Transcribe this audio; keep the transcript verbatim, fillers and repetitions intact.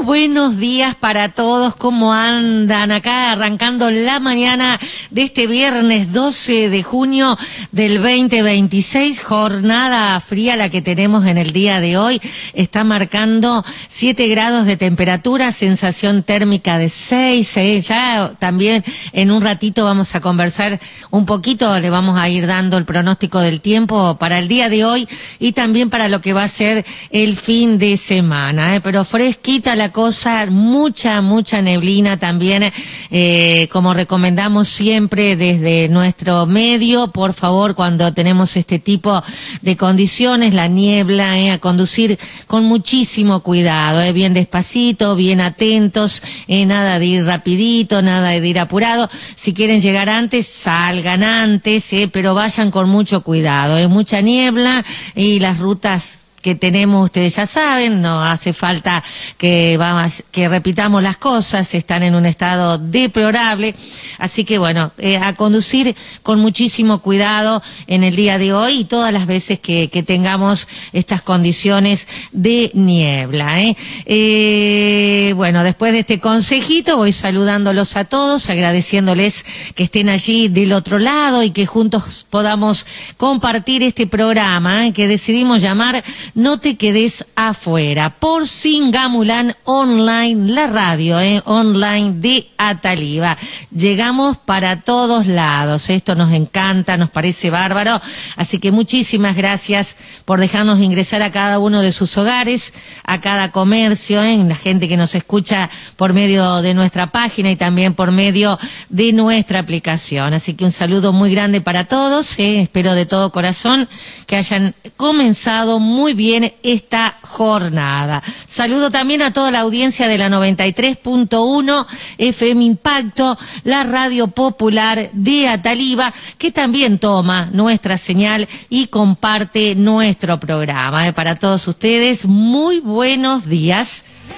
buenos días para todos. ¿Cómo andan acá arrancando la mañana de este viernes doce de junio del veinte veintiséis? Jornada fría la que tenemos en el día de hoy. Está marcando siete grados de temperatura, sensación térmica de seis. Eh, ya también en un ratito vamos a conversar un poquito, le vamos a ir dando el pronóstico del tiempo para el día de hoy y también para lo que va a ser el fin de semana, eh, pero fresquita la cosa, mucha, mucha neblina también, eh, como recomendamos siempre desde nuestro medio. Por favor, cuando tenemos este tipo de condiciones, la niebla, eh, a conducir con muchísimo cuidado, eh, bien despacito, bien atentos, eh, nada de ir rapidito, nada de ir apurado. Si quieren llegar antes, salgan antes, eh, pero vayan con mucho cuidado, eh, mucha niebla y las rutas que tenemos, ustedes ya saben, no hace falta que vamos, que repitamos las cosas, están en un estado deplorable, así que bueno, eh, a conducir con muchísimo cuidado en el día de hoy y todas las veces que, que tengamos estas condiciones de niebla, ¿eh? Eh, bueno, después de este consejito voy saludándolos a todos, agradeciéndoles que estén allí del otro lado y que juntos podamos compartir este programa, ¿eh? Que decidimos llamar No te quedes afuera, por Singamulán Online, la radio eh, online de Ataliva. Llegamos para todos lados, esto nos encanta, nos parece bárbaro, así que muchísimas gracias por dejarnos ingresar a cada uno de sus hogares, a cada comercio, eh, la gente que nos escucha por medio de nuestra página y también por medio de nuestra aplicación. Así que un saludo muy grande para todos, eh, espero de todo corazón que hayan comenzado muy bien esta jornada. Saludo también a toda la audiencia de la noventa y tres punto uno F M Impacto, la radio popular de Ataliva, que también toma nuestra señal y comparte nuestro programa. Eh, para todos ustedes, muy buenos días.